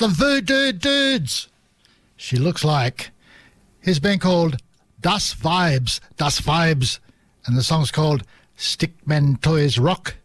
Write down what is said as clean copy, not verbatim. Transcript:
the Voodoo Dudes. She looks like. Here's a band called Das Vibes, and the song's called Stickman Toys Rock.